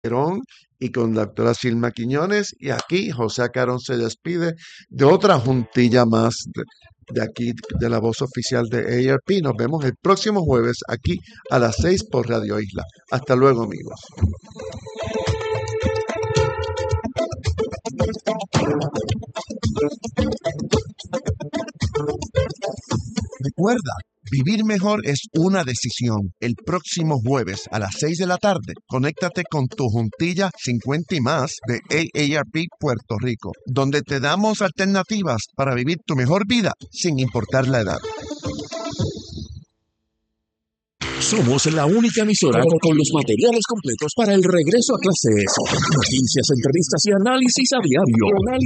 Perón y con la doctora Silma Quiñones. Y aquí José Acarón se despide de otra juntilla más de aquí, de la voz oficial de AARP. Nos vemos el próximo jueves aquí a las 6 por Radio Isla. Hasta luego, amigos. Recuerda, vivir mejor es una decisión. El próximo jueves a las 6 de la tarde, conéctate con tu juntilla 50 y más de AARP Puerto Rico, donde te damos alternativas para vivir tu mejor vida sin importar la edad. Somos la única emisora con los materiales completos para el regreso a clases. Noticias, entrevistas y análisis a diario.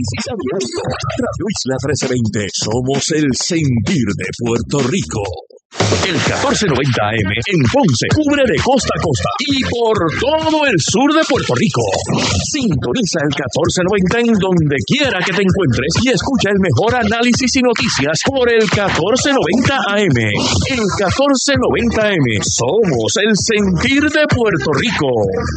Radio Isla 1320. Somos el sentir de Puerto Rico. El 1490 AM en Ponce cubre de costa a costa y por todo el sur de Puerto Rico. Sintoniza el 1490 en donde quiera que te encuentres y escucha el mejor análisis y noticias por el 1490 AM. El 1490 AM somos el sentir de Puerto Rico.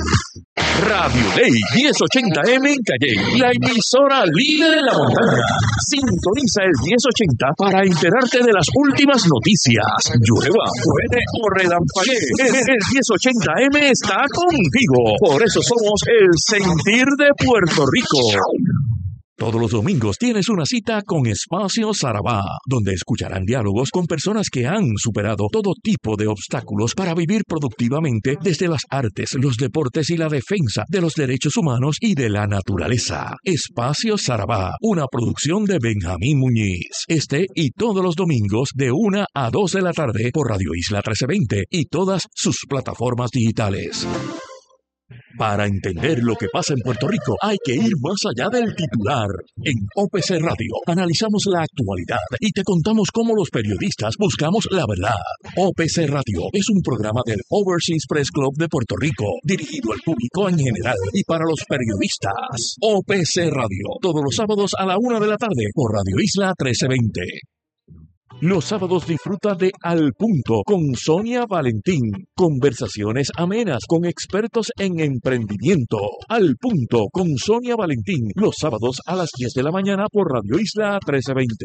Radio Ley 1080M en Calle, la emisora líder en la montaña. Sintoniza el 1080 para enterarte de las últimas noticias. Llueva, truene o relampaguee. El 1080M está contigo. Por eso somos el sentir de Puerto Rico. Todos los domingos tienes una cita con Espacio Sarabá, donde escucharán diálogos con personas que han superado todo tipo de obstáculos para vivir productivamente desde las artes, los deportes y la defensa de los derechos humanos y de la naturaleza. Espacio Sarabá, una producción de Benjamín Muñiz. Este y todos los domingos de 1 a 2 de la tarde por Radio Isla 1320 y todas sus plataformas digitales. Para entender lo que pasa en Puerto Rico hay que ir más allá del titular. En OPC Radio analizamos la actualidad y te contamos cómo los periodistas buscamos la verdad. OPC Radio es un programa del Overseas Press Club de Puerto Rico, dirigido al público en general y para los periodistas. OPC Radio, todos los sábados a la 1 de la tarde por Radio Isla 1320. Los sábados disfruta de Al Punto con Sonia Valentín. Conversaciones amenas con expertos en emprendimiento. Al Punto con Sonia Valentín. Los sábados a las 10 de la mañana por Radio Isla 1320.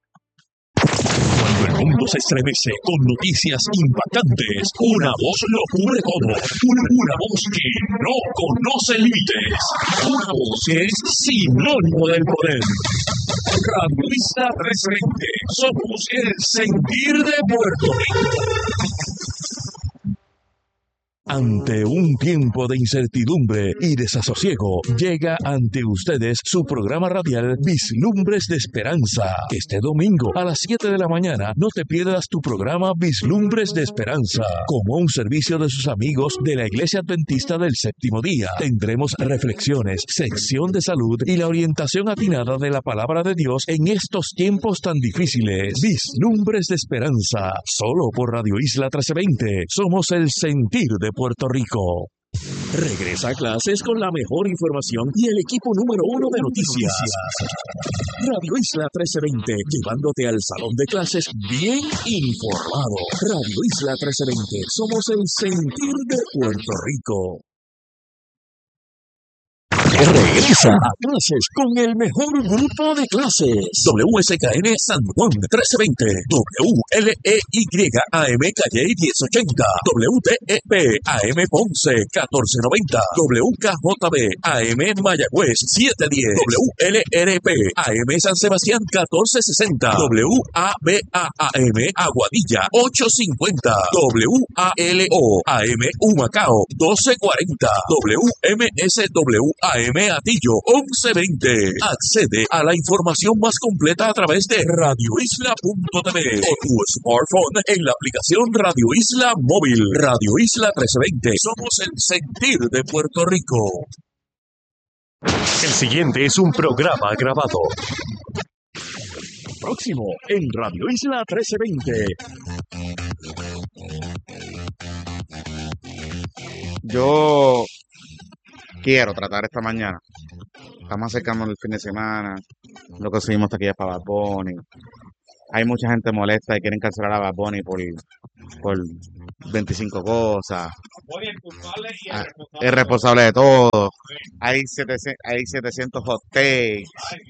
Cuando el mundo se estremece con noticias impactantes, una voz lo cubre todo. Una voz que no conoce límites. Una voz que es sinónimo del poder. Radio Isla 1320. Somos el sentir de Puerto Rico. Ante un tiempo de incertidumbre y desasosiego, llega ante ustedes su programa radial Vislumbres de Esperanza. Este domingo a las 7 de la mañana no te pierdas tu programa Vislumbres de Esperanza. Como un servicio de sus amigos de la Iglesia Adventista del Séptimo Día, tendremos reflexiones, sección de salud y la orientación atinada de la Palabra de Dios en estos tiempos tan difíciles. Vislumbres de Esperanza, solo por Radio Isla 1320. Somos el sentir de Puerto Rico. Regresa a clases con la mejor información y el equipo número 1 de noticias. Radio Isla 1320, llevándote al salón de clases bien informado. Radio Isla 1320, somos el sentir de Puerto Rico. Regresa a clases con el mejor grupo de clases. WSKN San Juan 1320, WLEY AM Calle 1080, WTEP AM Ponce 1490, WKJB AM Mayagüez 710, WLRP AM San Sebastián 1460, WABA-AM Aguadilla 850, WALO AM Humacao 1240, WMSW AM Atillo 1120. Accede a la información más completa a través de radioisla.tv o tu smartphone en la aplicación Radio Isla Móvil. Radio Isla 1320. Somos el sentir de Puerto Rico. El siguiente es un programa grabado. Próximo en Radio Isla 1320. Yo quiero tratar esta mañana. Estamos acercando el fin de semana. Lo conseguimos taquillas para Bad Bunny. hay mucha gente molesta y quieren cancelar a Bad Bunny por 25 cosas. Ah, es responsable de todo. Hay 700 hot takes.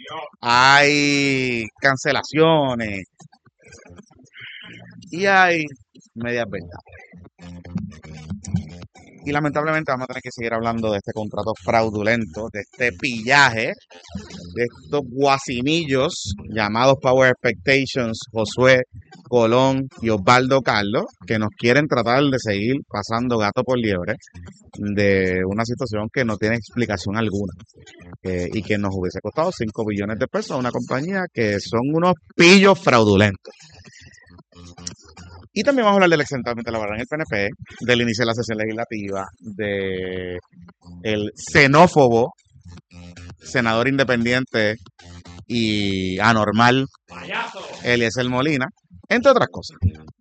Hay cancelaciones. Y hay medias verdades. Y lamentablemente vamos a tener que seguir hablando de este contrato fraudulento, de este pillaje, de estos guasimillos llamados Power Expectations, Josué, Colón y Osvaldo Carlos, que nos quieren tratar de seguir pasando gato por liebre de una situación que no tiene explicación alguna y que nos hubiese costado 5 billones de pesos a una compañía que son unos pillos fraudulentos. Y también vamos a hablar del exentamiento laboral en el PNP, del inicio de la sesión legislativa, de el xenófobo senador independiente y anormal Eliezer Molina, entre otras cosas.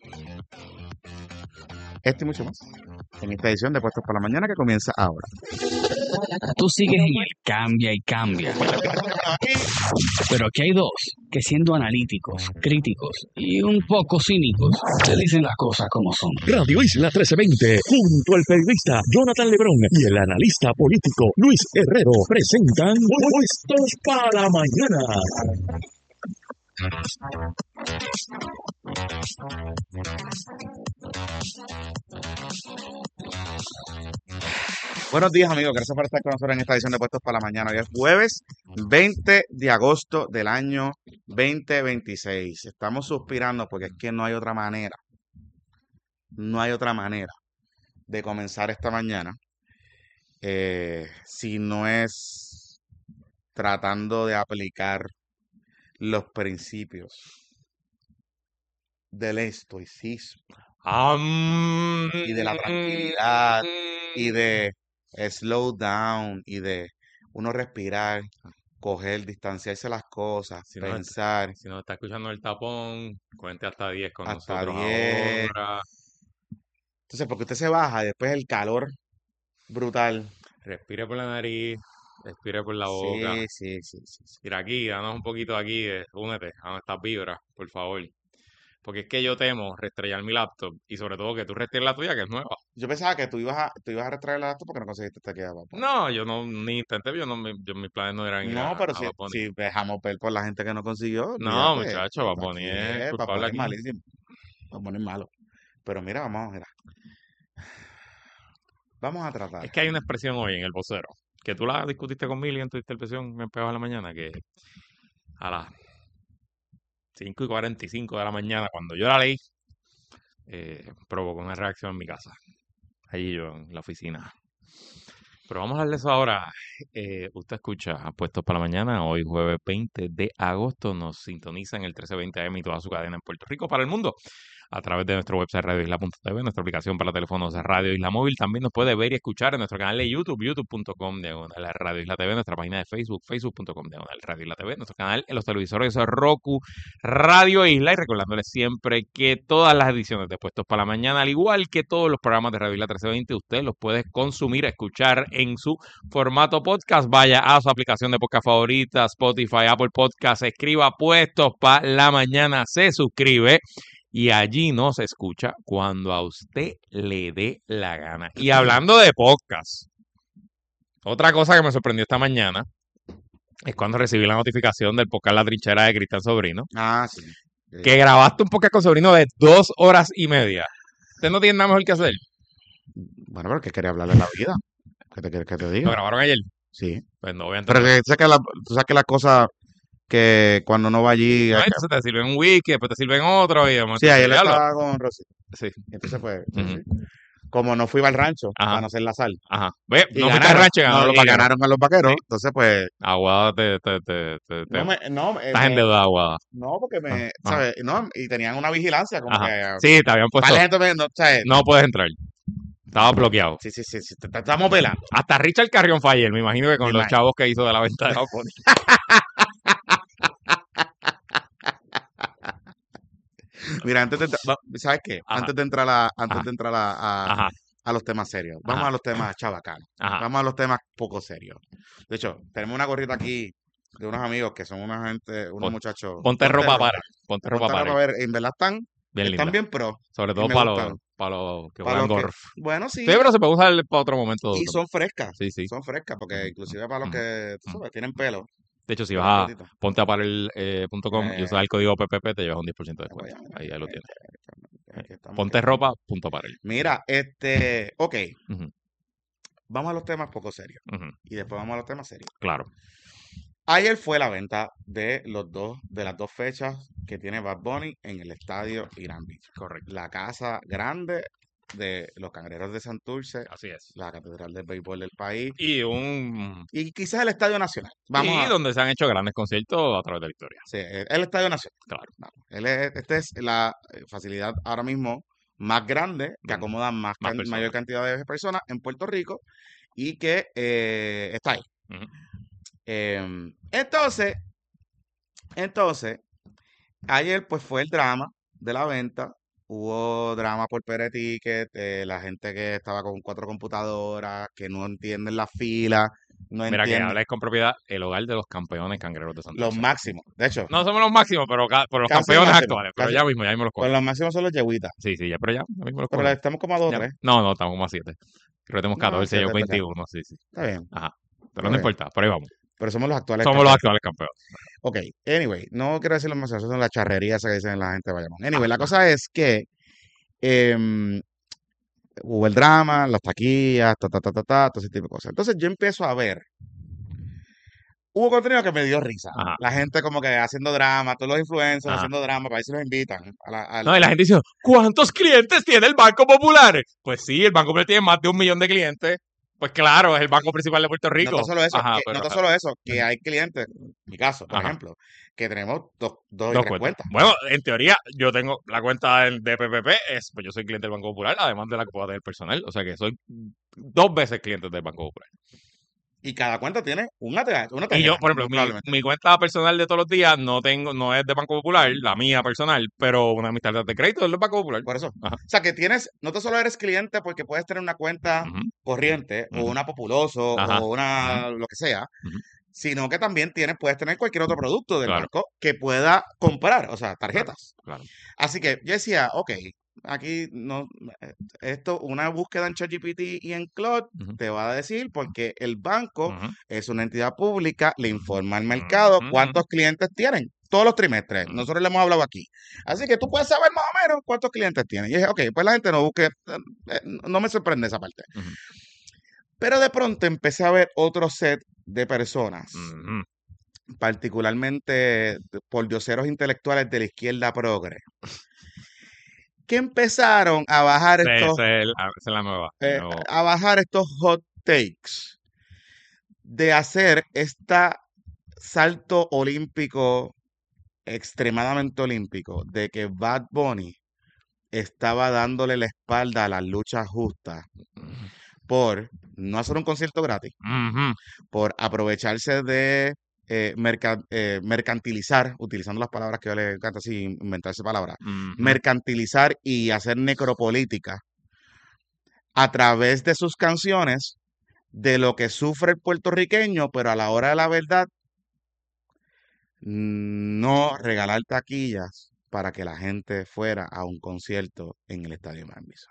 Esto y mucho más en esta edición de Puestos por la Mañana que comienza ahora. Tú sigues en el cambia y cambia. Pero aquí hay dos que, siendo analíticos, críticos y un poco cínicos, te dicen las cosas como son. Radio Isla 1320, junto al periodista Jonathan Lebrón y el analista político Luis Herrero, presentan Puestos para la Mañana. Buenos días, amigos. Gracias por estar con nosotros en esta edición de Puestos para la Mañana. Hoy es jueves 20 de agosto del año 2026. Estamos suspirando porque es que no hay otra manera. No hay otra manera de comenzar esta mañana si no es tratando de aplicar los principios del estoicismo y de la tranquilidad y de slow down y de uno respirar, coger, distanciarse las cosas, Si pensar. Si nos está escuchando el tapón, cuente hasta 10 con Hasta nosotros 10. ahora. Entonces, porque usted se baja y después el calor brutal. Respire por la nariz, respire por la boca. Sí. Mira aquí, danos un poquito aquí, únete a nuestras vibras, por favor. Porque es que yo temo restrellar mi laptop y sobre todo que tú restrelles la tuya, que es nueva. Yo pensaba que tú ibas a retraer la laptop porque no conseguiste esta aquí abajo. No, yo no, ni intenté, mis planes no eran ir No, pero a Bad Bunny. si dejamos ver por la gente que no consiguió. No, olvídate, muchacho, Bad Bunny es Bad culpable Bunny es aquí. malísimo. Bad Bunny es malo. Pero mira, vamos a tratar. Es que hay una expresión hoy en el vocero, que tú la discutiste con Mili en tu intervención en Pegado a la Mañana, que a las 5:45 de la mañana, cuando yo la leí, provocó una reacción en mi casa, allí yo en la oficina. Pero vamos a hablar de eso ahora. Usted escucha Puestos para la Mañana, hoy jueves 20 de agosto, nos sintoniza en el 1320 AM y toda su cadena en Puerto Rico para el mundo, a través de nuestro website radioisla.tv, nuestra aplicación para teléfonos de Radio Isla Móvil. También nos puede ver y escuchar en nuestro canal de YouTube, youtube.com/Radio Isla TV, nuestra página de Facebook, facebook.com/Radio Isla TV, nuestro canal en los televisores Roku, Radio Isla, y recordándoles siempre que todas las ediciones de Puestos para la Mañana, al igual que todos los programas de Radio Isla 1320, usted los puede consumir, escuchar en su formato podcast. Vaya a su aplicación de podcast favorita, Spotify, Apple Podcast, escriba Puestos para la Mañana, se suscribe y allí nos escucha cuando a usted le dé la gana. Y hablando de podcast, otra cosa que me sorprendió esta mañana es cuando recibí la notificación del podcast La Trinchera de Cristian Sobrino, Sí. que grabaste un podcast con Sobrino de 2 horas y media. ¿Usted no tiene nada mejor que hacer? Bueno, pero que quería hablar de la vida. ¿Qué te quieres que te ¿Lo diga? grabaron ayer? Sí. Pues no voy a Pero entender. que tú sabes que las cosas que cuando uno va allí. No, entonces te sirven un wiki, después te sirven otro y de momento Sí, ayer diablo. estaba con Rosy. Sí. Entonces, pues, Ujú. como no fui al rancho Ajá. para no hacer la sal. Ajá. Ve, Y no fuiste al rancho y ganaron los vaqueros. ganaron a los vaqueros. Sí. Entonces, pues. Aguada estás en deuda, Aguada. No, porque Ajá. ¿sabes? No, y tenían una vigilancia como Ajá. que. Sí, te habían puesto. Para la gente, no, ¿sabes? No puedes entrar. Estaba bloqueado. Sí, te estamos pelando. Hasta Richard Carrión fue ayer, me imagino que con Me los imagino. chavos que hizo de la venta de Bad Bunny. Mira, ¿sabes qué? Ajá. Antes de entrar Ajá. Ajá. a los temas serios, vamos Ajá. a los temas chavacanos. Ajá. Vamos a los temas poco serios. De hecho, tenemos una gorrita aquí de unos amigos que son unos Pon- muchachos. Ponte ropa para. Ponte ropa Ponte para. ropa, a ver, en verdad están Bien linda. bien pro. Sobre y todo me para gustan. los que Para juegan los que- golf. Bueno, sí. Sí, pero se puede usar para otro momento. Y son frescas. Sí, sí. Son frescas, porque inclusive para los Ujú. que, tú sabes, tienen pelo. De hecho, si Los vas a pelotitos. ponteaparel.com y usas el código PPP, te llevas un 10% de descuento. Ahí lo tienes. Aquí estamos, Ponte aquí estamos. ropa.parel. Mira, ok, Ujú, vamos a los temas poco serios. ujú. Y después vamos a los temas serios. Claro. Ayer fue la venta de las dos fechas que tiene Bad Bunny en el estadio Irán Beach. Correcto. La casa grande de los Cangrejeros de Santurce, Así es. la catedral del béisbol del país Y quizás el Estadio Nacional. Vamos a, donde se han hecho grandes conciertos a través de la historia. sí, el Estadio Nacional. Claro. Vamos. Esta es la facilidad ahora mismo más grande que Ujú. acomoda Más personas. mayor cantidad de personas en Puerto Rico y que está ahí. Ujú. Entonces, ayer pues fue el drama de la venta. Hubo drama por Ticket, la gente que estaba con 4 computadoras, que no entienden la fila, no Mira, que entienden hables con propiedad, el hogar de los campeones cangrejeros de Santurce. los máximos. De hecho, No somos los máximos, pero los casi campeones máximos, actuales. Pero casi. ya mismo los pues cogemos. los máximos son los Yeguitas. Sí, ya mismo los Pero cogemos. estamos como a 2 Ya. 3. No, estamos como a 7. Creo que tenemos No, 14, ellos 7, pues, 21. Sí. Está bien. Ajá. Pero Está no bien. importa, por ahí vamos. Pero somos los actuales Somos los campeones. actuales campeones. Ok, anyway, no quiero decir los más, eso son las charrerías que dicen la gente de Bayamón. Anyway, la cosa es que hubo el drama, las taquillas, todo ese tipo de cosas. Entonces yo empiezo a ver. Hubo contenido que me dio risa. Ajá. La gente como que haciendo drama, todos los influencers Ajá. haciendo drama, para ver si los invitan. No, y la gente dice, ¿cuántos clientes tiene el Banco Popular? Pues sí, el Banco Popular tiene más de 1 millón de clientes. Pues claro, es el banco principal de Puerto Rico. No tan solo eso, Ajá, que, pero, no tan ajá. solo eso, que hay clientes, en mi caso, por Ajá. ejemplo, que tenemos dos y Dos tres cuentas. cuentas. Bueno, en teoría, yo tengo la cuenta de PPP, pues yo soy cliente del Banco Popular, además de la que puedo tener personal. O sea que soy 2 veces cliente del Banco Popular. Y cada cuenta tiene una Y yo, tarjeta, por ejemplo, muy probablemente. mi cuenta personal de todos los días no es de Banco Popular, la mía personal, pero una de mis tarjetas de crédito es del Banco Popular. Por eso. Ajá. O sea, que tienes, no te solo eres cliente porque puedes tener una cuenta Ujú, corriente o ujú. una Populoso Ajá. o una lo que sea, Ujú. sino que también puedes tener cualquier otro producto del Claro. banco que pueda comprar, o sea, tarjetas. Claro. Así que yo decía, ok, aquí no, una búsqueda en ChatGPT y en Claude Ujú. te va a decir porque el banco Ujú. es una entidad pública, le informa al mercado Ujú. cuántos clientes tienen todos los trimestres. Ujú. Nosotros le hemos hablado aquí. Así que tú puedes saber más o menos cuántos clientes tienen. Y dije, ok, pues la gente no busque, no me sorprende esa parte. Ujú. Pero de pronto empecé a ver otro set de personas, Ujú. particularmente por dioseros intelectuales de la izquierda progre, que empezaron a bajar estos, Esa es la nueva. No. a bajar estos hot takes de hacer este salto olímpico, extremadamente olímpico, de que Bad Bunny estaba dándole la espalda a las luchas justas por no hacer un concierto gratis, Ujú. por aprovecharse de mercantilizar, utilizando las palabras que yo le encanta así, inventarse palabras, Ujú. mercantilizar y hacer necropolítica a través de sus canciones de lo que sufre el puertorriqueño, pero a la hora de la verdad, no regalar taquillas para que la gente fuera a un concierto en el Estadio Irán Beach.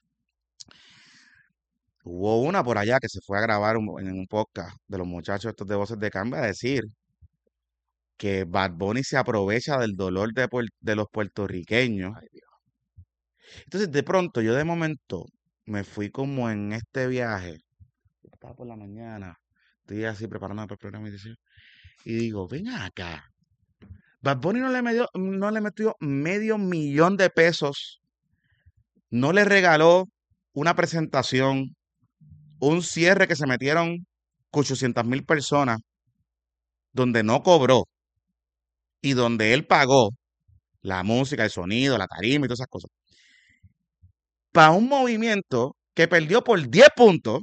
Hubo una por allá que se fue a grabar en un podcast de los muchachos estos de Voces de Cambio a decir que Bad Bunny se aprovecha del dolor de los puertorriqueños. Ay, Dios. Entonces, de pronto, yo de momento me fui como en este viaje. Estaba por la mañana, estoy así preparándome para el programa y digo, ven acá. Bad Bunny no le metió $500,000 de pesos, no le regaló una presentación, un cierre que se metieron 800,000 personas, donde no cobró y donde él pagó la música, el sonido, la tarima y todas esas cosas, para un movimiento que perdió por 10 puntos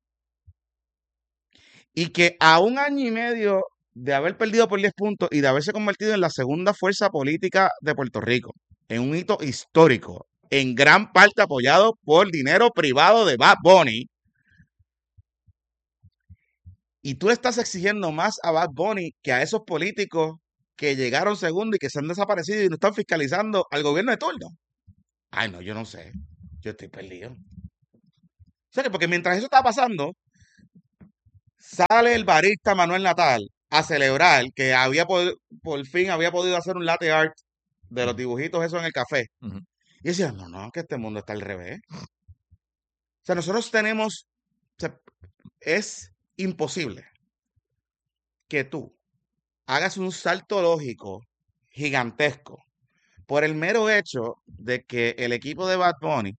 y que a 1 año y medio de haber perdido por 10 puntos y de haberse convertido en la segunda fuerza política de Puerto Rico, en un hito histórico, en gran parte apoyado por dinero privado de Bad Bunny, Y tú le estás exigiendo más a Bad Bunny que a esos políticos que llegaron segundo y que se han desaparecido y no están fiscalizando al gobierno de turno. Ay, no, yo no sé. Yo estoy perdido. O sea, que porque mientras eso está pasando, sale el barista Manuel Natal a celebrar que por fin había podido hacer un latte art de los dibujitos esos en el café. Ujú. Y decía, no, que este mundo está al revés. O sea, nosotros tenemos, o sea, es imposible que tú hagas un salto lógico gigantesco por el mero hecho de que el equipo de Bad Bunny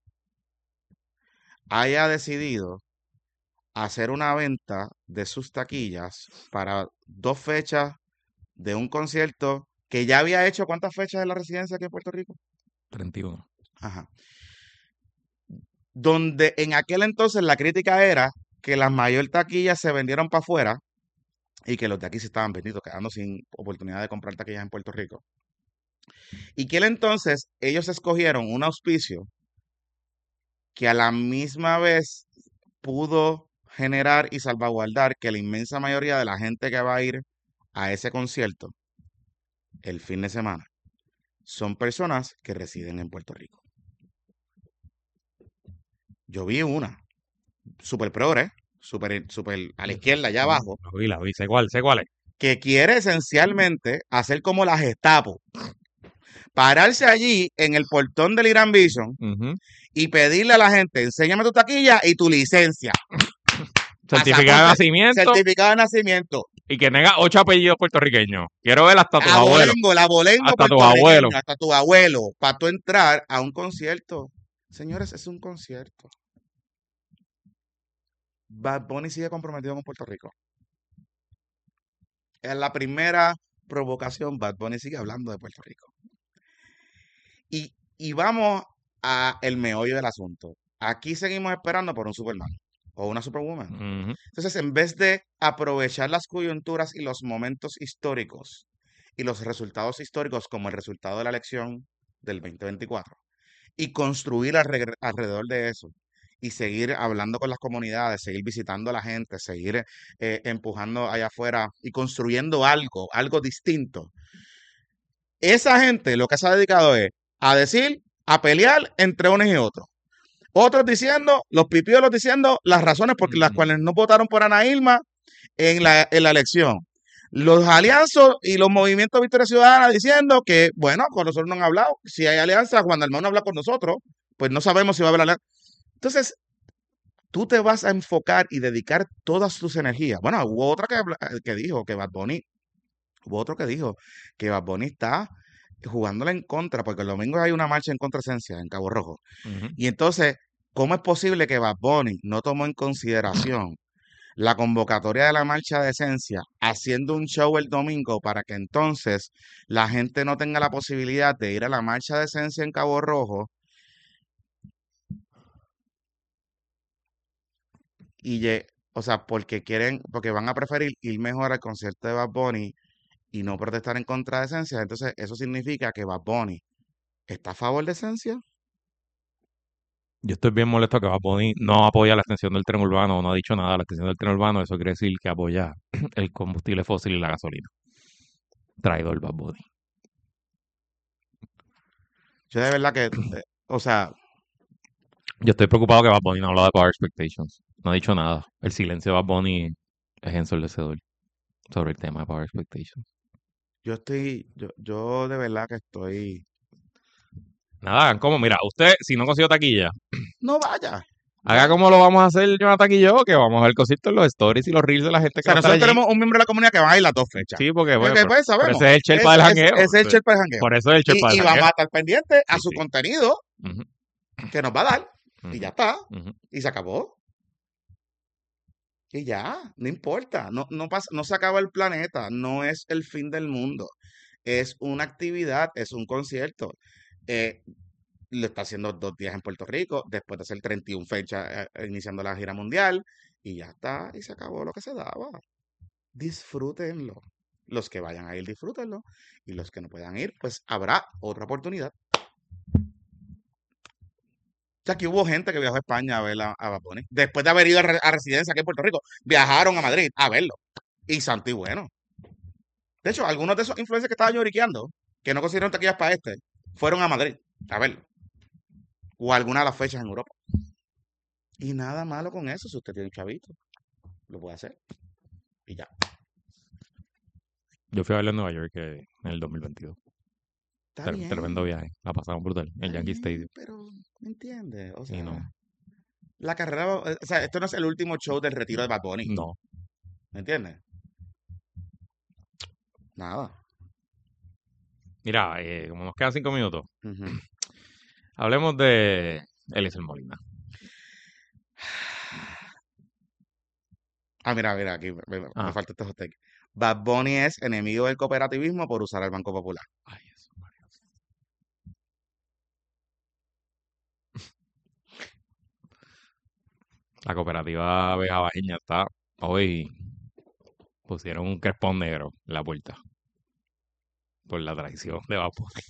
haya decidido hacer una venta de sus taquillas para 2 fechas de un concierto que ya había hecho. ¿Cuántas fechas en la residencia aquí en Puerto Rico? 31. Ajá. Donde en aquel entonces la crítica era que las mayor taquillas se vendieron para afuera y que los de aquí se estaban vendiendo, quedando sin oportunidad de comprar taquillas en Puerto Rico. Y que entonces ellos escogieron un auspicio que a la misma vez pudo generar y salvaguardar que la inmensa mayoría de la gente que va a ir a ese concierto el fin de semana son personas que residen en Puerto Rico. Yo vi una, super progre, super a la izquierda, allá abajo, La vi, sé cuál es. que quiere esencialmente hacer como la Gestapo, pararse allí en el portón del Irán Vision Ujú. y pedirle a la gente, enséñame tu taquilla y tu licencia. Certificado de Pasaporte, nacimiento certificado de nacimiento. y que tenga 8 apellidos puertorriqueños. Quiero ver hasta tus abuelos. La abolengo Hasta tus puertorriqueño, abuelos. hasta tu abuelo, para tú entrar a un concierto. Señores, es un concierto. Bad Bunny sigue comprometido con Puerto Rico. En la primera provocación, Bad Bunny sigue hablando de Puerto Rico. Y vamos a el meollo del asunto. Aquí seguimos esperando por un Superman o una Superwoman. Ujú. Entonces, en vez de aprovechar las coyunturas y los momentos históricos y los resultados históricos como el resultado de la elección del 2024 y construir alrededor de eso y seguir hablando con las comunidades, seguir visitando a la gente, seguir empujando allá afuera y construyendo algo distinto. Esa gente lo que se ha dedicado es a decir, a pelear entre unos y otros. Otros diciendo, los pipiolos diciendo las razones por las cuales no votaron por Ana Irma en la elección. Los alianzos y los movimientos Victoria Ciudadana diciendo que, bueno, con nosotros no han hablado. Si hay alianza, Juan Dalmau no habla con nosotros, pues no sabemos si va a haber alianza. Entonces, tú te vas a enfocar y dedicar todas tus energías. Bueno, hubo otra que dijo que Bad Bunny, hubo otro que dijo que Bad Bunny está jugándole en contra, porque el domingo hay una marcha en contra de Esencia en Cabo Rojo. Ujú. Y entonces, ¿cómo es posible que Bad Bunny no tomó en consideración la convocatoria de la marcha de Esencia haciendo un show el domingo para que entonces la gente no tenga la posibilidad de ir a la marcha de Esencia en Cabo Rojo o sea, porque van a preferir ir mejor al concierto de Bad Bunny y no protestar en contra de Esencia? Entonces, eso significa que Bad Bunny está a favor de Esencia. Yo estoy bien molesto que Bad Bunny no apoya la extensión del tren urbano, no ha dicho nada de la extensión del tren urbano. Eso quiere decir que apoya el combustible fósil y la gasolina. Traidor Bad Bunny. Yo de verdad que, o sea, Yo estoy preocupado que Bad Bunny no habla de Power Expectations. No ha dicho nada. El silencio de Bad Bunny es ensordecedor sobre el tema de Power Expectations. yo de verdad que estoy. Nada, hagan como, mira, usted, si no consiguió taquilla, No vaya. haga como lo vamos a hacer Jonathan y yo, que vamos a ver cositas en los stories y los reels de la gente O que sea, va a estar nosotros allí. tenemos un miembro de la comunidad que va a ir las 2 fechas. Sí, porque bueno, Ok, pues pero sabemos. ese es el Sherpa del jangueo. Ese es el Sherpa del jangueo. Por eso es el Sherpa del Y jangueo. vamos a estar pendientes a Sí, su sí. contenido Ujú, que nos va a dar. Y ujú, ya está. ujú. Y se acabó. Y ya, no importa. No pasa, no se acaba el planeta. No es el fin del mundo. Es una actividad, es un concierto. Lo está haciendo 2 días en Puerto Rico, después de hacer 31 fechas iniciando la gira mundial. Y ya está. Y se acabó lo que se daba. Disfrútenlo. Los que vayan a ir, disfrútenlo. Y los que no puedan ir, pues habrá otra oportunidad. sea, que hubo gente que viajó a España a ver a Bad Bunny. Después de haber ido a residencia aquí en Puerto Rico, viajaron a Madrid a verlo. Y santo y bueno. De hecho, algunos de esos influencers que estaban lloriqueando, que no consiguieron taquillas para fueron a Madrid a verlo. O a alguna de las fechas en Europa. Y nada malo con eso, si usted tiene un chavito, lo puede hacer. Y ya. Yo fui a verlo en Nueva York en el 2022. Está bien. Tremendo viaje. La pasamos brutal. En Está Yankee bien, Stadium. pero, ¿me entiendes? O Y sea, no. la carrera, o sea, esto no es el último show del retiro de Bad Bunny. No. ¿Me entiendes? Nada. Mira, como nos quedan 5 minutos, Ujú. hablemos de Eliezer Molina. Mira, aquí me Ah. falta este hot take. Bad Bunny es enemigo del cooperativismo por usar el Banco Popular. Ay, eso, María. La cooperativa Vega Bajeña está hoy. Pusieron un crespón negro en la puerta. Por la traición de Bad Bunny.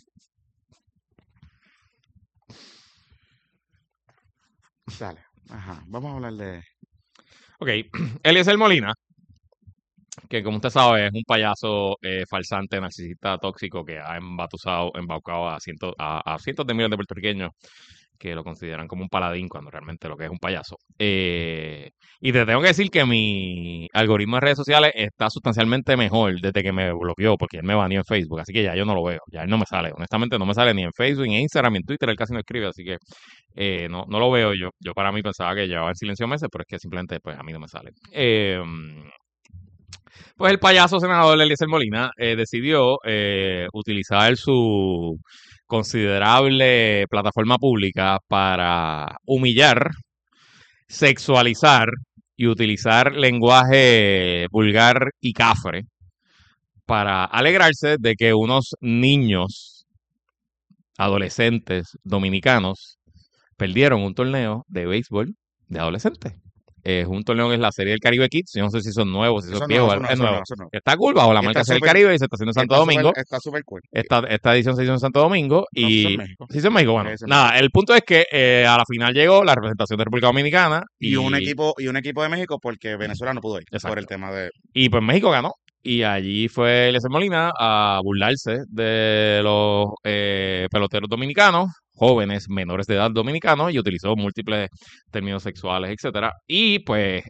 Dale. Ajá. Vamos a hablar de. Ok, Eliezer Molina, que como usted sabe es un payaso farsante, narcisista, tóxico que ha embaucado a cientos de miles de puertorriqueños que lo consideran como un paladín cuando realmente lo que es un payaso. Y te tengo que decir que mi algoritmo de redes sociales está sustancialmente mejor desde que me bloqueó, porque él me baneó en Facebook, así que ya yo no lo veo, ya él no me sale, honestamente no me sale ni en Facebook, ni en Instagram, ni en Twitter, él casi no escribe, así que no lo veo yo. Yo para mí pensaba que llevaba en silencio meses, pero es que simplemente pues a mí no me sale. Pues el payaso senador Eliezer Molina decidió utilizar su considerable plataforma pública para humillar, sexualizar y utilizar lenguaje vulgar y cafre para alegrarse de que unos niños, adolescentes dominicanos, perdieron un torneo de béisbol de adolescentes. Es un torneo que es la Serie del Caribe Kids. Yo no sé si son nuevos, si son viejos. Es nuevo. Está cool bajo la marca Serie del Caribe y se está haciendo en Santo Domingo. Está súper cool. Esta edición se hizo en Santo Domingo. No, Y se hizo en México. se hizo en México. Bueno, Sí, se hizo en nada, el punto es que a la final llegó la representación de República Dominicana. Y un equipo de México porque Venezuela no pudo ir. Exacto. Por el tema de. Y pues México ganó. Y allí fue Eliezer Molina a burlarse de los peloteros dominicanos, jóvenes menores de edad dominicanos, y utilizó múltiples términos sexuales, etcétera. Y pues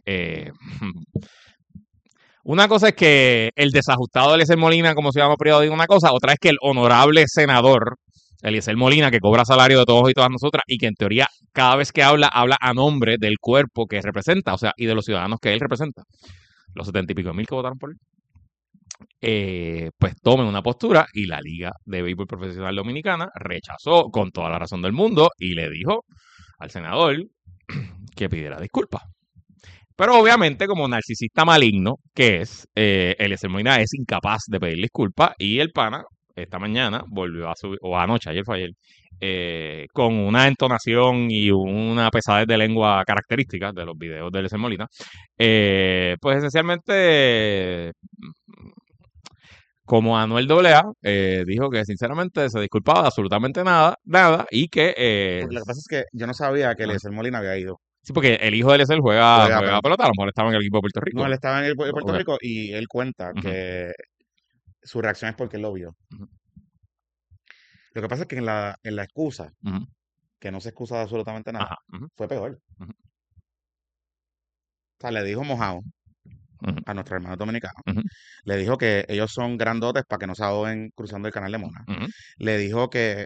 una cosa es que el desajustado Eliezer Molina, como ciudadano privado, diga una cosa, otra es que el honorable senador Eliezer Molina, que cobra salario de todos y todas nosotras, y que en teoría cada vez que habla a nombre del cuerpo que representa, o sea, y de los ciudadanos que él representa, los 70 y pico mil que votaron por él, pues tomen una postura, y la Liga de Béisbol Profesional Dominicana rechazó con toda la razón del mundo y le dijo al senador que pidiera disculpas. Pero obviamente, como narcisista maligno que es, Eliezer Molina es incapaz de pedir disculpas, y el pana esta mañana volvió a subir, o anoche, ayer fue ayer, con una entonación y una pesadez de lengua característica de los videos de Eliezer Molina, pues esencialmente, como Anuel AA, dijo que sinceramente se disculpaba de absolutamente nada, y que... Porque lo que pasa es que yo no sabía que Eliezer Molina había ido. Sí, porque el hijo de Eliezer juega pelota, a lo mejor estaba en el equipo de Puerto Rico. No, él estaba en el de Puerto Rico y él cuenta que su reacción es porque él lo vio. Lo que pasa es que en la excusa, que no se excusa de absolutamente nada, fue peor. O sea, le dijo mojado a nuestros hermanos dominicanos. Le dijo que ellos son grandotes para que no se ahoguen cruzando el canal de Mona. Le dijo que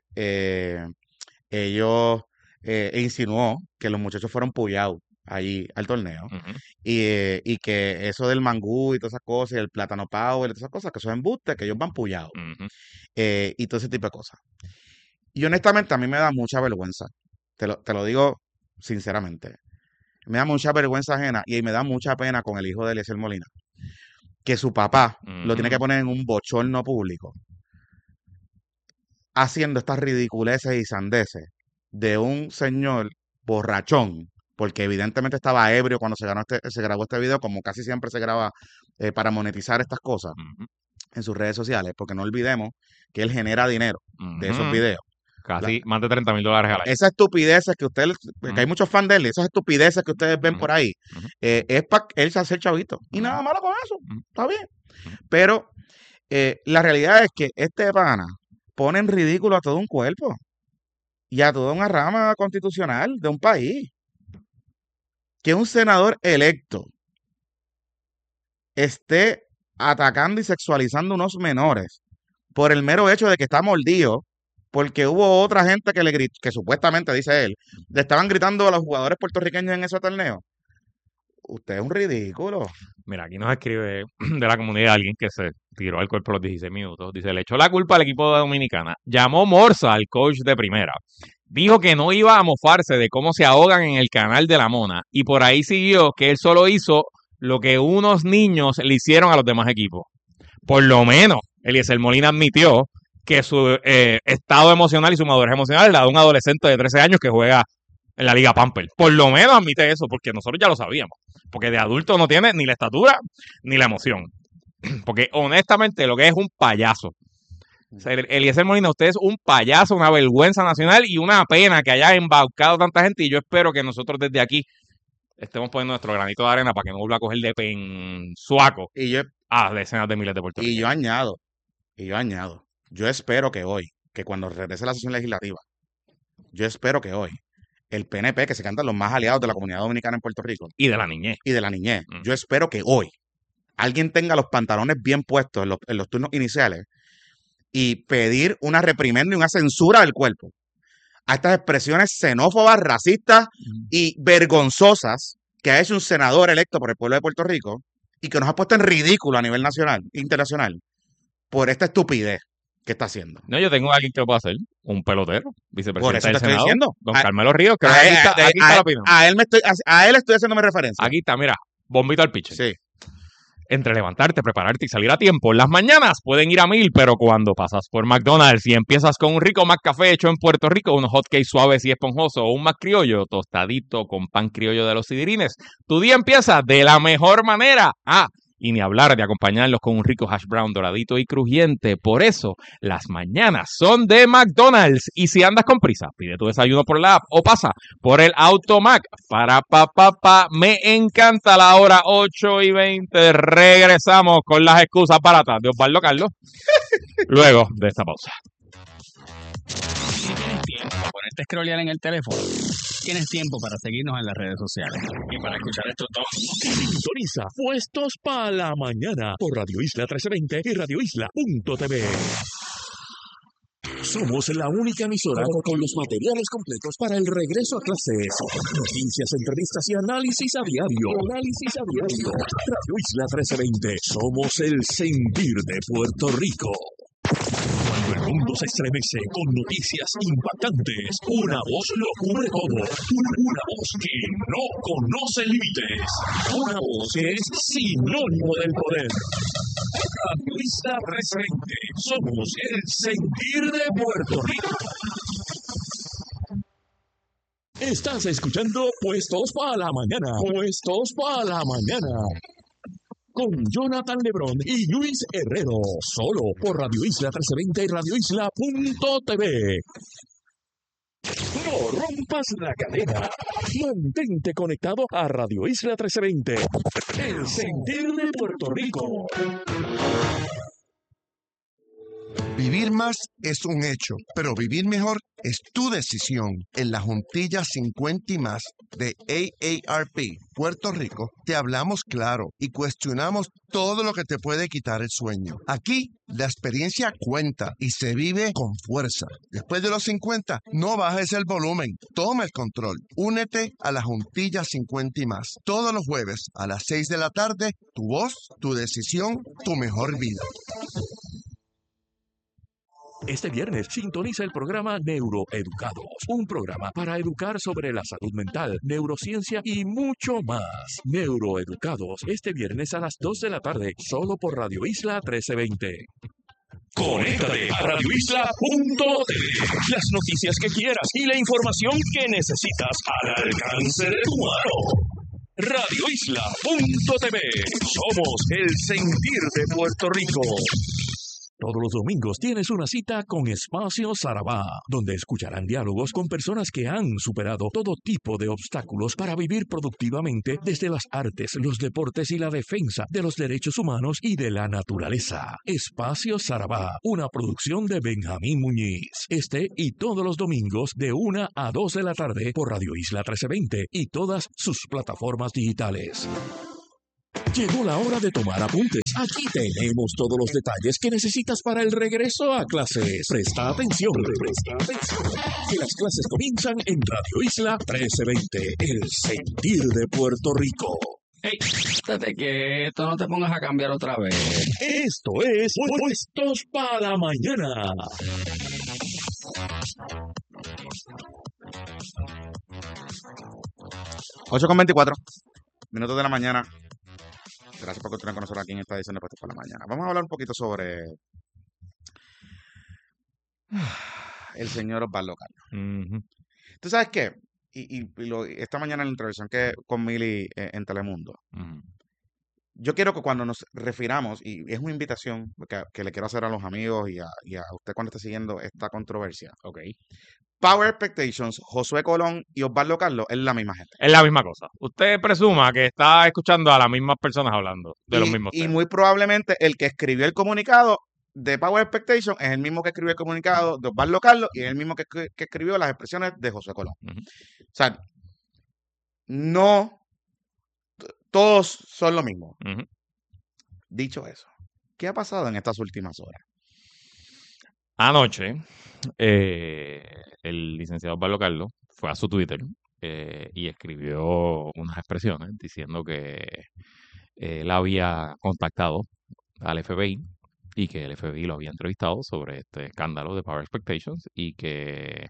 ellos insinuó que los muchachos fueron puyados allí al torneo y que eso del mangú y todas esas cosas y el plátano power y todas esas cosas, que son embustes, que ellos van puyados y todo ese tipo de cosas. Y honestamente a mí me da mucha vergüenza, te lo digo sinceramente, me da mucha vergüenza ajena y me da mucha pena con el hijo de Eliezer Molina, que su papá lo tiene que poner en un bochorno público haciendo estas ridiculeces y sandeces de un señor borrachón, porque evidentemente estaba ebrio cuando se grabó este video, como casi siempre se graba para monetizar estas cosas en sus redes sociales, porque no olvidemos que él genera dinero de esos videos. Casi más de $30,000 al año. Esas estupideces que ustedes, que hay muchos fans de él, esas estupideces que ustedes ven por ahí, es para él se hace chavito. Y nada malo con eso, está bien. Pero la realidad es que este pana pone en ridículo a todo un cuerpo y a toda una rama constitucional de un país. Que un senador electo esté atacando y sexualizando a unos menores por el mero hecho de que está mordido, porque hubo otra gente que le gritó, que supuestamente, dice él, le estaban gritando a los jugadores puertorriqueños en ese torneo. Usted es un ridículo. Mira, aquí nos escribe de la comunidad alguien que se tiró al cuerpo a los 16 minutos. Dice, le echó la culpa al equipo de Dominicana. Llamó Morsa al coach de primera. Dijo que no iba a mofarse de cómo se ahogan en el canal de la Mona. Y por ahí siguió que él solo hizo lo que unos niños le hicieron a los demás equipos. Por lo menos, Eliezer Molina admitió que su estado emocional y su madurez emocional es la de un adolescente de 13 años que juega en la Liga Pamper. Por lo menos admite eso, porque nosotros ya lo sabíamos. Porque de adulto no tiene ni la estatura ni la emoción. Porque honestamente lo que es un payaso. O sea, Eliezer Molina, usted es un payaso, una vergüenza nacional y una pena que haya embaucado tanta gente. Y yo espero que nosotros desde aquí estemos poniendo nuestro granito de arena para que no vuelva a coger de pensuaco a decenas de miles de puertorriqueños. Y yo añado, yo espero que hoy, que cuando regrese la sesión legislativa, yo espero que hoy el PNP, que se cantan los más aliados de la comunidad dominicana en Puerto Rico. Y de la niñez. Yo espero que hoy alguien tenga los pantalones bien puestos en los turnos iniciales y pedir una reprimenda y una censura del cuerpo a estas expresiones xenófobas, racistas y vergonzosas que ha hecho un senador electo por el pueblo de Puerto Rico y que nos ha puesto en ridículo a nivel nacional, internacional, por esta estupidez que está haciendo. No, yo tengo a alguien que lo pueda hacer, un pelotero, vicepresidente del Senado, diciendo. don Carmelo Ríos, que aquí está la opinión. A él estoy haciéndome referencia. Aquí está, mira, bombito al pitcher. Sí. Entre levantarte, prepararte y salir a tiempo, las mañanas pueden ir a 1000, pero cuando pasas por McDonald's y empiezas con un rico McCafé hecho en Puerto Rico, unos hotcakes suaves y esponjosos o un McCriollo tostadito con pan criollo de los Sidrines, tu día empieza de la mejor manera. Y ni hablar de acompañarlos con un rico hash brown doradito y crujiente. Por eso, las mañanas son de McDonald's. Y si andas con prisa, pide tu desayuno por la app o pasa por el Automac. Me encanta la hora 8:20. Regresamos con las excusas baratas de Osvaldo Carlos. Luego de esta pausa. ¿Tienes tiempo para ponerte a scrollear en el teléfono? Tienes tiempo para seguirnos en las redes sociales y para escuchar estos dos. Sintoniza Puestos para la Mañana por Radio Isla 1320 y radioisla.tv. Somos la única emisora con los materiales completos para el regreso a clases. Noticias, entrevistas y análisis a diario. Radio Isla 1320. Somos el sentir de Puerto Rico. Cuando el mundo se estremece con noticias impactantes, una voz lo cubre todo. Una voz que no conoce límites. Una voz que es sinónimo del poder. Radio Isla 1320. Somos el sentir de Puerto Rico. Estás escuchando Puestos para la Mañana. Puestos para la Mañana. Con Jonathan Lebrón y Luis Herrero, solo por Radio Isla 1320 y radioisla.tv. No rompas la cadena. Mantente conectado a Radio Isla 1320, el sentir de Puerto Rico. Vivir más es un hecho, pero vivir mejor es tu decisión. En la Juntilla 50 y más de AARP Puerto Rico te hablamos claro y cuestionamos todo lo que te puede quitar el sueño. Aquí la experiencia cuenta y se vive con fuerza. Después de los 50, no bajes el volumen, toma el control. Únete a la Juntilla 50 y más. Todos los jueves a las 6 de la tarde, tu voz, tu decisión, tu mejor vida. Este viernes sintoniza el programa Neuroeducados, un programa para educar sobre la salud mental, neurociencia y mucho más. Neuroeducados, este viernes a las 2 de la tarde, solo por Radio Isla 1320. Conéctate a radioisla.tv. Las noticias que quieras y la información que necesitas al alcance de tu mano. radioisla.tv. Somos el sentir de Puerto Rico. Todos los domingos tienes una cita con Espacio Sarabá, donde escucharán diálogos con personas que han superado todo tipo de obstáculos para vivir productivamente desde las artes, los deportes y la defensa de los derechos humanos y de la naturaleza. Espacio Sarabá, una producción de Benjamín Muñiz. Este y todos los domingos de 1 a 2 de la tarde por Radio Isla 1320 y todas sus plataformas digitales. Llegó la hora de tomar apuntes. Aquí tenemos todos los detalles que necesitas para el regreso a clases. Presta atención, que las clases comienzan en Radio Isla 1320, el sentir de Puerto Rico. Hey, estate quieto, no te pongas a cambiar otra vez. Esto es Puestos para Mañana. Ocho con 24 minutos de la mañana. Gracias por continuar con nosotros aquí en esta edición de Puestos por la Mañana. Vamos a hablar un poquito sobre el señor Osvaldo Carlos. Ujú. ¿Tú sabes qué? Esta mañana en la intervención con Mili en Telemundo, Ujú. yo quiero que cuando nos refiramos, y es una invitación que le quiero hacer a los amigos y a usted cuando esté siguiendo esta controversia. Ok. Power Expectations, Josué Colón y Osvaldo Carlos es la misma gente. Es la misma cosa. Usted presuma que está escuchando a las mismas personas hablando de los mismos Y temas. muy probablemente el que escribió el comunicado de Power Expectation es el mismo que escribió el comunicado de Osvaldo Carlos y es el mismo que escribió las expresiones de Josué Colón. Ujú. O sea, no todos son lo mismo. Ujú. Dicho eso, ¿qué ha pasado en estas últimas horas? Anoche, el licenciado Osvaldo Carlos fue a su Twitter y escribió unas expresiones diciendo que él había contactado al FBI y que el FBI lo había entrevistado sobre este escándalo de Power Expectations y que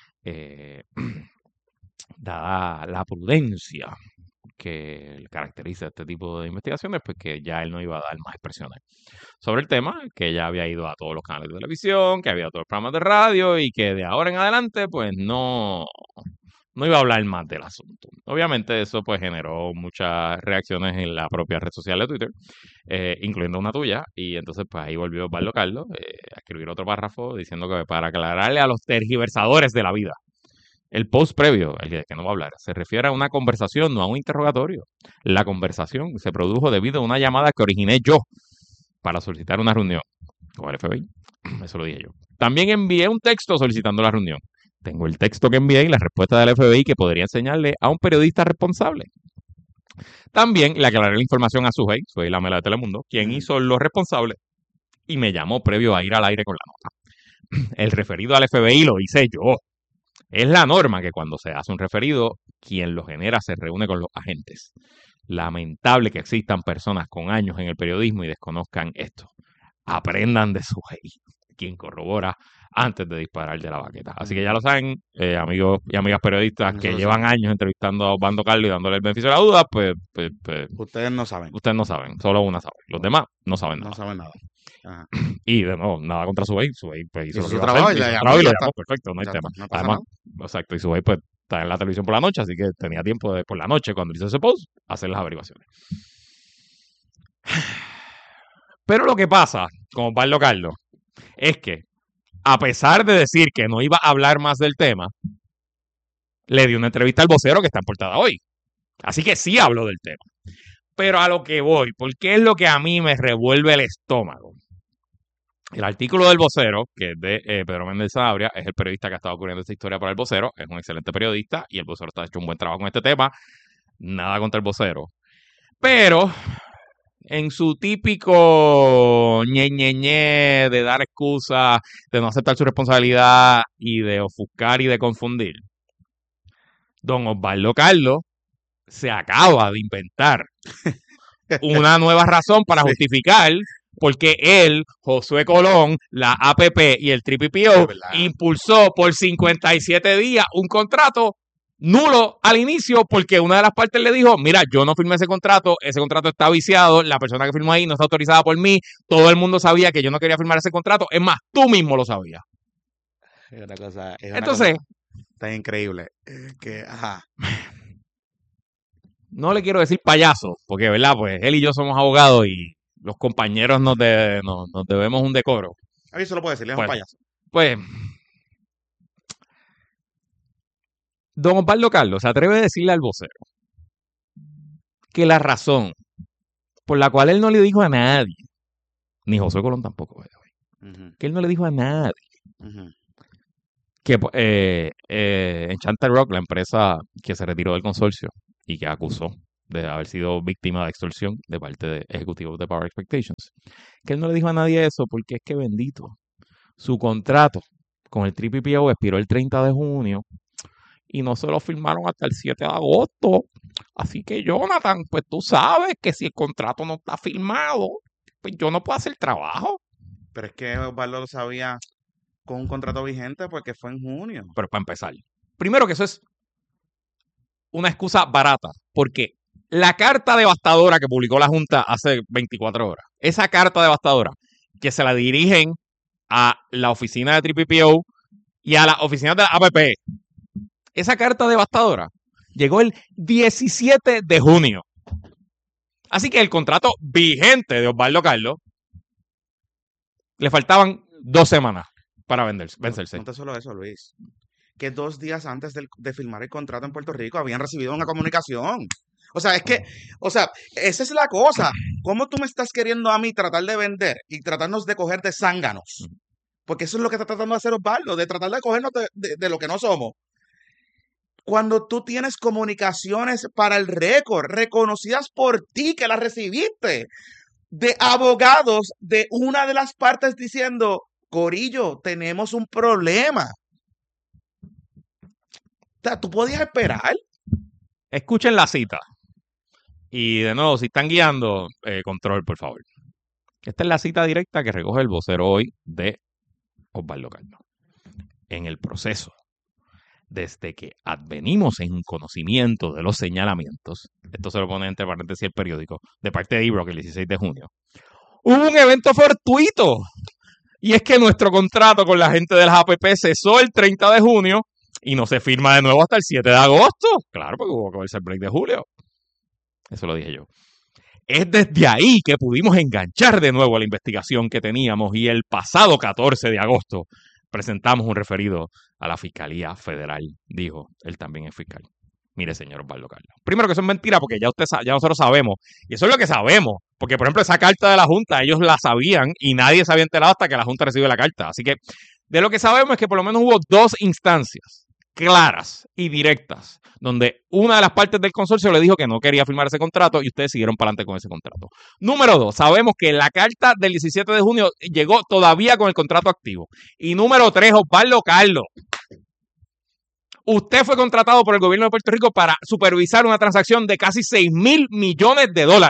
dada la prudencia que caracteriza este tipo de investigaciones, pues que ya él no iba a dar más expresiones sobre el tema, que ya había ido a todos los canales de televisión, que había ido a todos los programas de radio y que de ahora en adelante pues no iba a hablar más del asunto. Obviamente eso pues generó muchas reacciones en la propia red social de Twitter, incluyendo una tuya, y entonces pues ahí volvió Osvaldo Carlos a escribir otro párrafo diciendo que para aclararle a los tergiversadores de la vida, el post previo, el que no va a hablar, se refiere a una conversación, no a un interrogatorio. La conversación se produjo debido a una llamada que originé yo para solicitar una reunión con el FBI. Eso lo dije yo. También envié un texto solicitando la reunión. Tengo el texto que envié y la respuesta del FBI que podría enseñarle a un periodista responsable. También le aclaré la información a Sujei Lamela de Telemundo, quien hizo lo responsable y me llamó previo a ir al aire con la nota. El referido al FBI lo hice yo. Es la norma que cuando se hace un referido, quien lo genera se reúne con los agentes. Lamentable que existan personas con años en el periodismo y desconozcan esto. Aprendan de Sujei, quien corrobora antes de disparar de la baqueta. Así que ya lo saben, amigos y amigas periodistas que Nosotros llevan años entrevistando a Osvaldo Carlos y dándole el beneficio de la duda, pues Ustedes no saben. ustedes no saben, solo una sabe. Los demás no saben nada. No saben nada. Ajá. Y de nuevo, nada contra Sujei. Sujei pues, hizo Hizo lo que su iba a trabajo hacer, y hizo la su llamó trabajo y y ya lo está. llamó, perfecto, no hay Ya tema. está, no pasa Además, exacto, y Sujei pues está en la televisión por la noche, así que tenía tiempo de por la noche, cuando hizo ese post, hacer las averiguaciones. Pero lo que pasa con Osvaldo Carlos es que, a pesar de decir que no iba a hablar más del tema, le dio una entrevista al vocero que está en portada hoy. Así que sí habló del tema. Pero a lo que voy, porque es lo que a mí me revuelve el estómago. El artículo del vocero, que es de Pedro Méndez Sanabria, es el periodista que ha estado cubriendo esta historia para el vocero, es un excelente periodista y el vocero está hecho un buen trabajo con este tema. Nada contra el vocero. Pero en su típico ñe de dar excusas, de no aceptar su responsabilidad y de ofuscar y de confundir, don Osvaldo Carlos se acaba de inventar una nueva razón para justificar porque él, Josué Colón, la APP y el TPPO impulsó por 57 días un contrato nulo al inicio porque una de las partes le dijo, mira, yo no firmé ese contrato está viciado, la persona que firmó ahí no está autorizada por mí, todo el mundo sabía que yo no quería firmar ese contrato, es más, tú mismo lo sabías. Es una cosa, Entonces, está increíble. Ajá. No le quiero decir payaso, porque, ¿verdad? Pues él y yo somos abogados y los compañeros nos debemos un decoro. A mí se lo puedo decir, es un Bueno, payaso. pues, don Osvaldo Carlos se atreve a decirle al vocero que la razón por la cual él no le dijo a nadie, ni José Colón tampoco, que él no le dijo a nadie, que Enchanted Rock, la empresa que se retiró del consorcio y que acusó de haber sido víctima de extorsión de parte de ejecutivos de Power Expectations, que él no le dijo a nadie eso porque es que bendito, su contrato con el TPPO expiró el 30 de junio y no se lo firmaron hasta el 7 de agosto. Así que, Jonathan, pues tú sabes que si el contrato no está firmado, pues yo no puedo hacer el trabajo. Pero es que Osvaldo lo sabía con un contrato vigente porque fue en junio. Pero para empezar, primero que eso es una excusa barata, porque la carta devastadora que publicó la Junta hace 24 horas, esa carta devastadora que se la dirigen a la oficina de TPPO y a la oficina de la APP, esa carta devastadora llegó el 17 de junio. Así que el contrato vigente de Osvaldo Carlos le faltaban 2 semanas para vencerse. No solo eso, Luis. Que 2 días antes de firmar el contrato en Puerto Rico habían recibido una comunicación. O sea, esa es la cosa. ¿Cómo tú me estás queriendo a mí tratar de vender y tratarnos de coger de zánganos? Porque eso es lo que está tratando de hacer Osvaldo, de tratar de cogernos de lo que no somos. Cuando tú tienes comunicaciones para el récord, reconocidas por ti, que las recibiste, de abogados de una de las partes diciendo, Corillo, tenemos un problema. O sea, ¿tú podías esperar? Escuchen la cita. Y de nuevo, si están guiando, control, por favor. Esta es la cita directa que recoge el vocero hoy de Osvaldo Carlos. En el proceso, desde que advenimos en conocimiento de los señalamientos, esto se lo pone entre paréntesis el periódico, de parte de Ibrox el 16 de junio, hubo un evento fortuito. Y es que nuestro contrato con la gente de las APP cesó el 30 de junio y no se firma de nuevo hasta el 7 de agosto. Claro, porque hubo que verse el break de julio. Eso lo dije yo. Es desde ahí que pudimos enganchar de nuevo la investigación que teníamos y el pasado 14 de agosto presentamos un referido a la Fiscalía Federal, dijo él también es fiscal. Mire, señor Osvaldo Carlos. Primero que eso es mentira porque ya nosotros sabemos, y eso es lo que sabemos, porque por ejemplo esa carta de la Junta ellos la sabían y nadie se había enterado hasta que la Junta recibió la carta. Así que de lo que sabemos es que por lo menos hubo 2 instancias claras y directas donde una de las partes del consorcio le dijo que no quería firmar ese contrato y ustedes siguieron para adelante con ese contrato. Número 2, sabemos que la carta del 17 de junio llegó todavía con el contrato activo. Y número 3, Osvaldo Carlos, usted fue contratado por el gobierno de Puerto Rico para supervisar una transacción de casi $6,000 millones.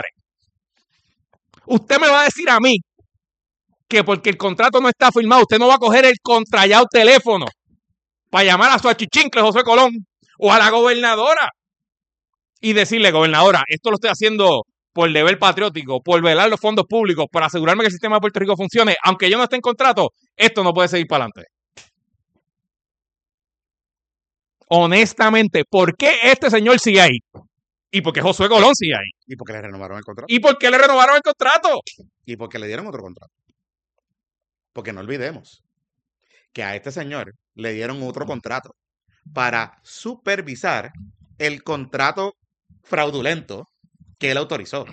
Usted me va a decir a mí que porque el contrato no está firmado, usted no va a coger el contrallado teléfono para llamar a su achichincle José Colón o a la gobernadora y decirle, gobernadora, esto lo estoy haciendo por deber patriótico, por velar los fondos públicos, por asegurarme que el sistema de Puerto Rico funcione, aunque yo no esté en contrato, esto no puede seguir para adelante. Honestamente, ¿por qué este señor sigue ahí? ¿Y por qué Josué Colón sigue ahí? ¿Y por qué le renovaron el contrato? ¿Y por qué le renovaron el contrato? ¿Y por qué le dieron otro contrato? Porque no olvidemos que a este señor le dieron otro contrato para supervisar el contrato fraudulento que él autorizó.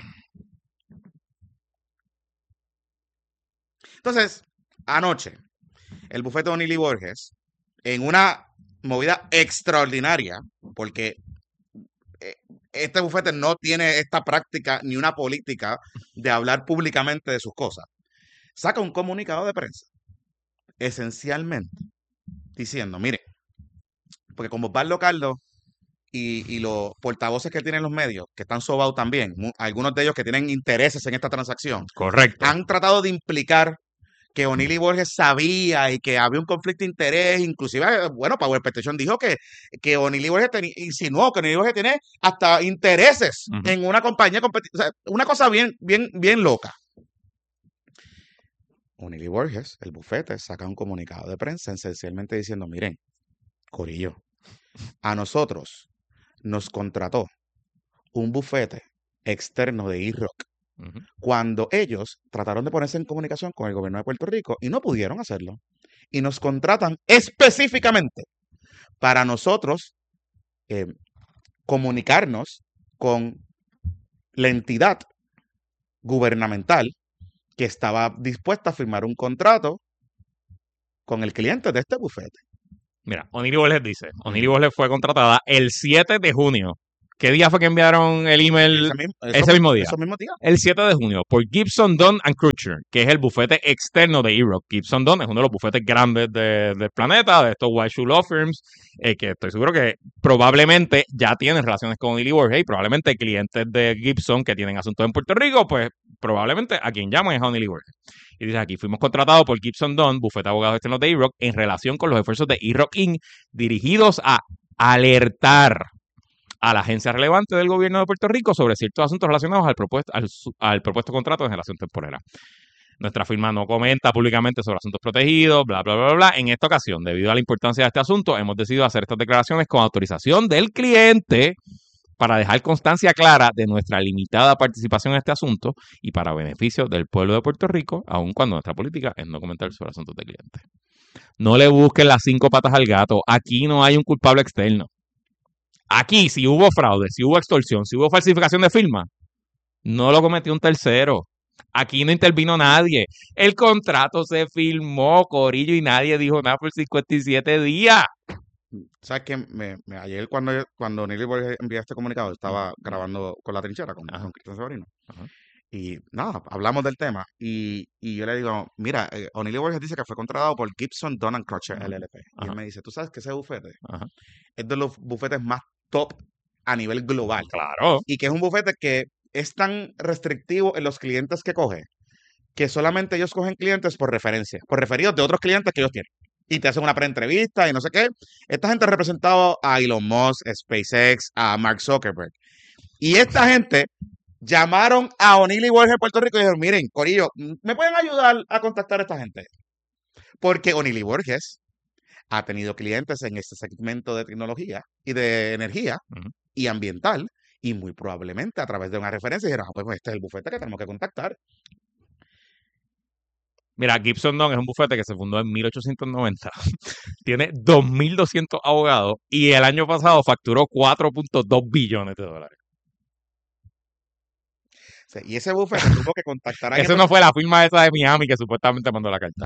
Entonces, anoche, el bufete de O'Neill y Borges, en una movida extraordinaria, porque este bufete no tiene esta práctica ni una política de hablar públicamente de sus cosas, saca un comunicado de prensa, esencialmente diciendo, mire, porque como Osvaldo Carlos y los portavoces que tienen los medios, que están sobados también, algunos de ellos que tienen intereses en esta transacción, correcto, han tratado de implicar que O'Neill y Borges sabía y que había un conflicto de interés, inclusive, bueno, Power Expectations dijo que O'Neill y Borges insinuó que O'Neill y Borges tiene hasta intereses en una compañía competitiva, o sea, una cosa bien loca. O'Neill y Borges, el bufete, saca un comunicado de prensa esencialmente diciendo, miren, corillo, a nosotros nos contrató un bufete externo de Ibrox cuando ellos trataron de ponerse en comunicación con el gobierno de Puerto Rico y no pudieron hacerlo. Y nos contratan específicamente para nosotros comunicarnos con la entidad gubernamental que estaba dispuesta a firmar un contrato con el cliente de este bufete. Mira, Onili Borges dice, Onili Borges fue contratada el 7 de junio. ¿Qué día fue que enviaron el email? Ese mismo día. El 7 de junio, por Gibson, Dunn & Crutcher, que es el bufete externo de E-Rock. Gibson Dunn es uno de los bufetes grandes del planeta, de estos White Shoe Law Firms, que estoy seguro que probablemente ya tienen relaciones con Onili Borges y probablemente clientes de Gibson que tienen asuntos en Puerto Rico, pues probablemente a quien llaman es a Onili Borges. Y dice aquí, fuimos contratados por Gibson Dunn, bufete de abogados externos de E-Rock, en relación con los esfuerzos de E-Rock Inc., dirigidos a alertar a la agencia relevante del gobierno de Puerto Rico sobre ciertos asuntos relacionados al propuesto contrato de generación temporera. Nuestra firma no comenta públicamente sobre asuntos protegidos, bla, bla, bla, bla. En esta ocasión, debido a la importancia de este asunto, hemos decidido hacer estas declaraciones con autorización del cliente para dejar constancia clara de nuestra limitada participación en este asunto y para beneficio del pueblo de Puerto Rico, aun cuando nuestra política es no comentar sobre asuntos de cliente. No le busquen las 5 patas al gato. Aquí no hay un culpable externo. Aquí, si hubo fraude, si hubo extorsión, si hubo falsificación de firma, no lo cometió un tercero. Aquí no intervino nadie. El contrato se firmó, corillo, y nadie dijo nada por 57 días. ¿Sabes qué? Ayer cuando Onili Borges envió este comunicado, estaba grabando con La Trinchera, con Cristian Severino. Y nada, hablamos del tema. Y yo le digo, mira, Onili Borges dice que fue contratado por Gibson, Dunn & Crutcher, LLP. Y él me dice, ¿tú sabes que ese bufete es de los bufetes más top a nivel global? Claro. Y que es un bufete que es tan restrictivo en los clientes que coge, que solamente ellos cogen clientes por referencia, por referidos de otros clientes que ellos tienen. Y te hacen una preentrevista y no sé qué. Esta gente ha representado a Elon Musk, SpaceX, a Mark Zuckerberg. Y esta gente llamaron a Onili Borges de Puerto Rico y dijeron, miren, corillo, ¿me pueden ayudar a contactar a esta gente? Porque Onili Borges ha tenido clientes en este segmento de tecnología y de energía y ambiental, y muy probablemente a través de una referencia dijeron, pues este es el bufete que tenemos que contactar. Mira, Gibson Dunn es un bufete que se fundó en 1890. Tiene 2.200 abogados y el año pasado facturó $4.2 billones. Sí, y ese bufete tuvo que contactar a Eso no fue la firma esa de Miami que supuestamente mandó la carta.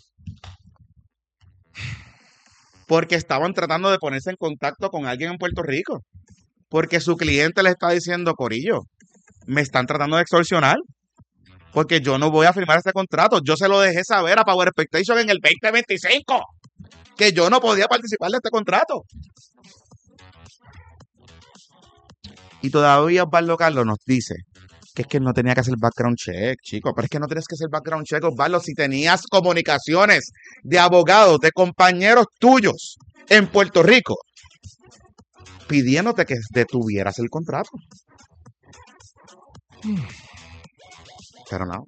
Porque estaban tratando de ponerse en contacto con alguien en Puerto Rico. Porque su cliente le está diciendo, corillo, me están tratando de extorsionar. Porque yo no voy a firmar este contrato. Yo se lo dejé saber a Power Expectation en el 2025. Que yo no podía participar de este contrato. Y todavía Osvaldo Carlos nos dice que es que no tenía que hacer background check, chicos. Pero es que no tienes que hacer background check, Osvaldo, si tenías comunicaciones de abogados, de compañeros tuyos en Puerto Rico, pidiéndote que detuvieras el contrato. Pero no.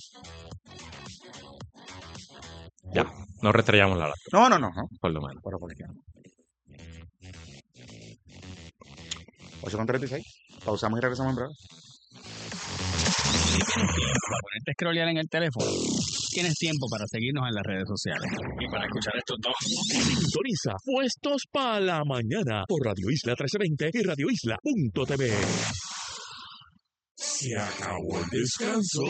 Ya, nos restrellamos la lata. No. Por lo menos. Pero por qué no. 8:36. Pausamos y regresamos en breve. Para ponerte a scrollear en el teléfono, tienes tiempo para seguirnos en las redes sociales. Y para escuchar estos dos, Sintoniza Puestos para la Mañana por Radio Isla 1320 y radioisla.tv. Se acabó el descanso.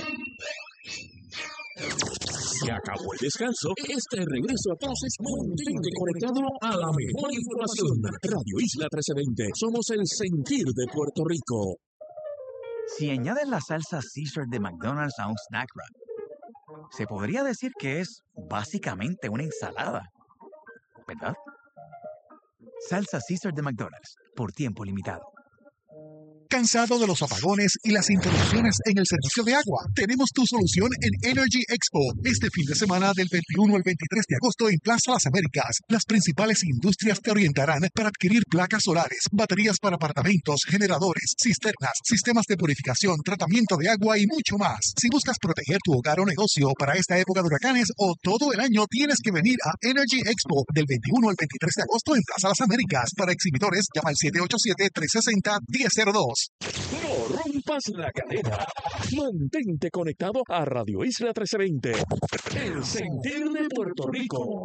Este regreso a clases mantente conectado a la mejor información. Radio Isla 1320. Somos el sentir de Puerto Rico. Si añades la salsa Caesar de McDonald's a un snack wrap, se podría decir que es básicamente una ensalada, ¿verdad? Salsa Caesar de McDonald's, por tiempo limitado. ¿Cansado de los apagones y las interrupciones en el servicio de agua? Tenemos tu solución en Energy Expo. Este fin de semana del 21 al 23 de agosto en Plaza Las Américas. Las principales industrias te orientarán para adquirir placas solares, baterías para apartamentos, generadores, cisternas, sistemas de purificación, tratamiento de agua y mucho más. Si buscas proteger tu hogar o negocio para esta época de huracanes o todo el año, tienes que venir a Energy Expo del 21 al 23 de agosto en Plaza Las Américas. Para exhibidores, llama al 787-360-1002. más. No rompas la cadena. Mantente conectado a Radio Isla 1320. El sentir de Puerto Rico.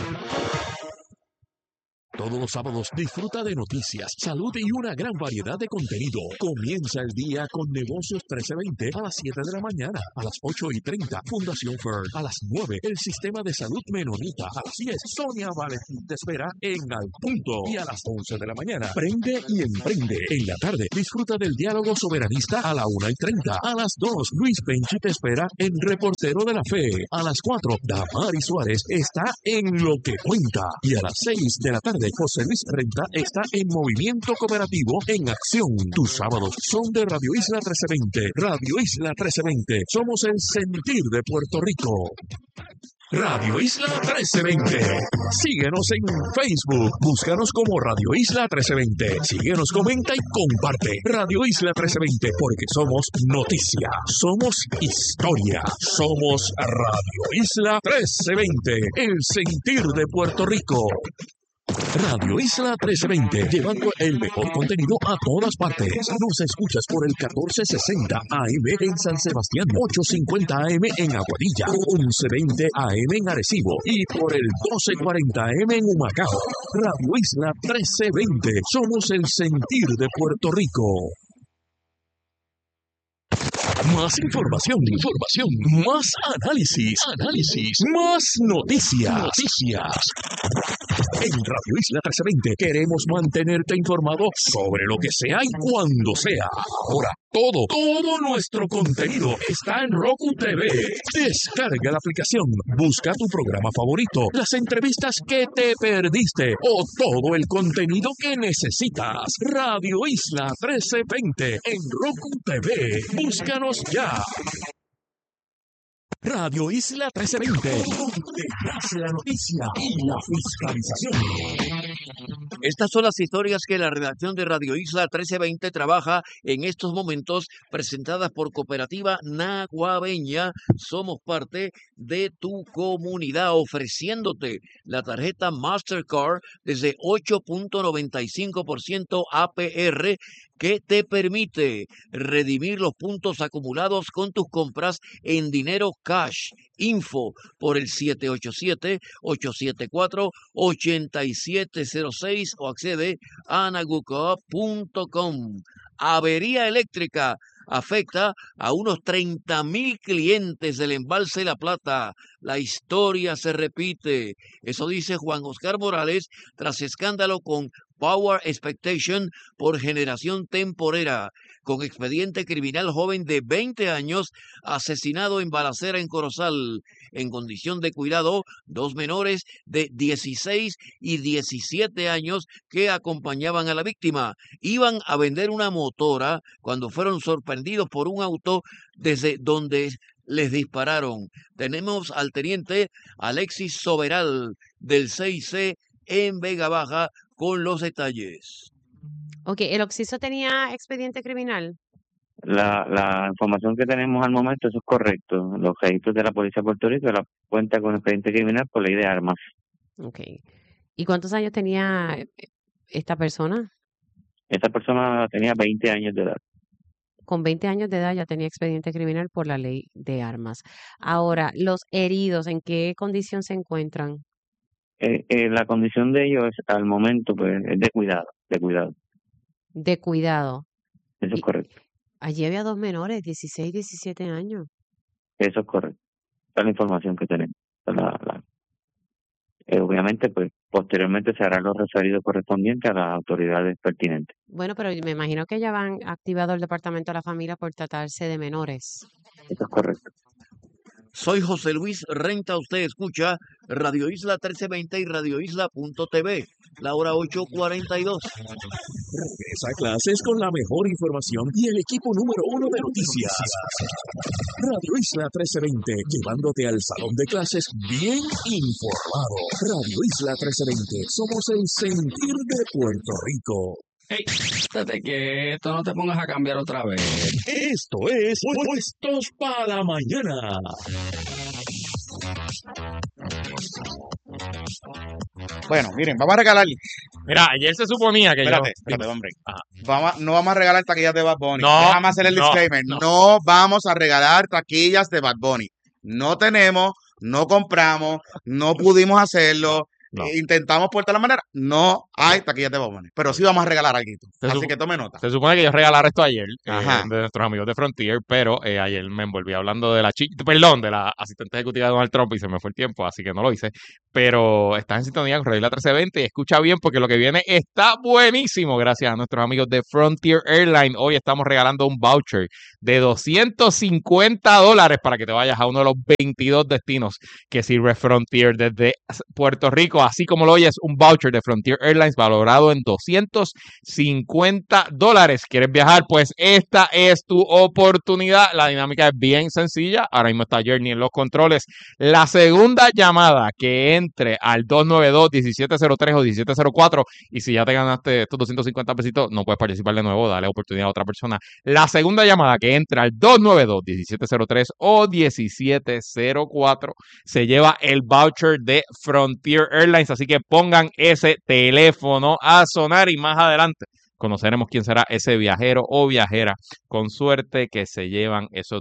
Todos los sábados disfruta de noticias, salud y una gran variedad de contenido. Comienza el día con Negocios 1320 a las 7 de la mañana. A las 8:30, Fundación Fern. A las 9, el Sistema de Salud Menonita. A las 10, Sonia Valentín te espera en Al Punto. Y a las 11 de la mañana, Prende y Emprende. En la tarde, disfruta del diálogo soberanista a la 1:30. A las 2, Luis Penchi te espera en Reportero de la Fe. A las 4, Damari Suárez está en Lo que Cuenta. Y a las 6 de la tarde, José Luis Renta está en Movimiento Cooperativo en Acción. Tus sábados son de Radio Isla 1320. Radio Isla 1320. Somos el sentir de Puerto Rico. Radio Isla 1320. Síguenos en Facebook. Búscanos como Radio Isla 1320. Síguenos, comenta y comparte. Radio Isla 1320, porque somos noticia, somos historia, somos Radio Isla 1320. El sentir de Puerto Rico. Radio Isla 1320, llevando el mejor contenido a todas partes. Nos escuchas por el 1460 AM en San Sebastián, 850 AM en Aguadilla, 1120 AM en Arecibo y por el 1240 AM en Humacao. Radio Isla 1320, somos el sentir de Puerto Rico. Más información, más análisis, más noticias. En Radio Isla 1320 queremos mantenerte informado sobre lo que sea y cuando sea. Ahora, todo nuestro contenido está en Roku TV. Descarga la aplicación, busca tu programa favorito, las entrevistas que te perdiste o todo el contenido que necesitas. Radio Isla 1320 en Roku TV. Búscanos ya. Radio Isla 1320, donde nace la noticia y la fiscalización. Estas son las historias que la redacción de Radio Isla 1320 trabaja en estos momentos, presentadas por Cooperativa Naguabeña. Somos parte de tu comunidad, ofreciéndote la tarjeta Mastercard desde 8.95% APR, que te permite redimir los puntos acumulados con tus compras en dinero cash. Info por el 787-874-8706 o accede a nagucoop.com. Avería eléctrica afecta a unos 30,000 clientes del embalse La Plata. La historia se repite. Eso dice Juan Oscar Morales tras escándalo con Power Expectation por generación temporera, con expediente criminal. Joven de 20 años asesinado en balacera en Corozal. En condición de cuidado, 2 menores de 16 y 17 años que acompañaban a la víctima. Iban a vender una motora cuando fueron sorprendidos por un auto desde donde les dispararon. Tenemos al teniente Alexis Soberal del 6C en Vega Baja con los detalles. Ok, ¿el Oxiso tenía expediente criminal? La información que tenemos al momento, eso es correcto. Los registros de la Policía de Puerto Rico la cuenta con expediente criminal por ley de armas. Ok. ¿Y cuántos años tenía esta persona? Esta persona tenía 20 años de edad. Con 20 años de edad ya tenía expediente criminal por la ley de armas. Ahora, los heridos, ¿en qué condición se encuentran? La condición de ellos al momento pues es de cuidado. De cuidado. Eso es correcto. Allí había 2 menores, 16 y 17 años. Eso es correcto. Esa es la información que tenemos. Obviamente, pues posteriormente se harán los referidos correspondientes a las autoridades pertinentes. Bueno, pero me imagino que ya van activado el Departamento de la Familia por tratarse de menores. Eso es correcto. Soy José Luis Renta. Usted escucha Radio Isla 1320 y radioisla.tv. La hora 8:42. Regresa a clases con la mejor información y el equipo número 1 de noticias. Radio Isla 1320, llevándote al salón de clases bien informado. Radio Isla 1320, somos el sentir de Puerto Rico. Hey, estate quieto, no te pongas a cambiar otra vez. Esto es Puestos para la Mañana. Bueno, miren, vamos a regalar. Mira, ayer se suponía que Espérate, dime. hombre. Ajá. No vamos a regalar taquillas de Bad Bunny. No, Déjame hacer el no, disclaimer. no. No vamos a regalar taquillas de Bad Bunny. No tenemos, no compramos, no pudimos hacerlo. No. Intentamos por tal manera. No hay taquillas de Bad Bunny. Pero sí vamos a regalar algo. Así que tome nota. Se supone que yo regalara esto ayer Ajá. de nuestros amigos de Frontier, pero ayer me envolví hablando de de la asistente ejecutiva de Donald Trump y se me fue el tiempo, así que no lo hice. Pero estás en sintonía con Regla 1320 y escucha bien porque lo que viene está buenísimo gracias a nuestros amigos de Frontier Airlines. Hoy estamos regalando un voucher de $250 para que te vayas a uno de los 22 destinos que sirve Frontier desde Puerto Rico, así como lo oyes, un voucher de Frontier Airlines valorado en $250. ¿Quieres viajar? Pues esta es tu oportunidad. La dinámica es bien sencilla. Ahora mismo está Journey en los controles. La segunda llamada que entre al 292-1703 o 1704, y si ya te ganaste estos 250 pesitos, no puedes participar de nuevo, dale oportunidad a otra persona. La segunda llamada que entre al 292-1703 o 1704 se lleva el voucher de Frontier Airlines, así que pongan ese teléfono a sonar y más adelante conoceremos quién será ese viajero o viajera con suerte que se llevan esos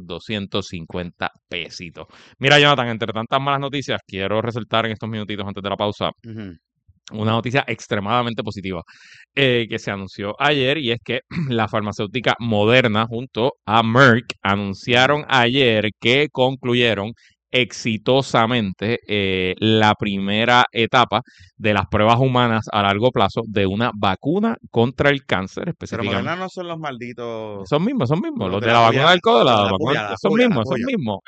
250 pesitos. Mira, Jonathan, entre tantas malas noticias, quiero resaltar en estos minutitos antes de la pausa una noticia extremadamente positiva que se anunció ayer, y es que la farmacéutica Moderna junto a Merck anunciaron ayer que concluyeron exitosamente la primera etapa de las pruebas humanas a largo plazo de una vacuna contra el cáncer, Pero específicamente. Moderna no son los malditos. Son mismos. Los de la la vacuna puya, del COVID, los de la la vacuna, puya, la son puya, la mismos.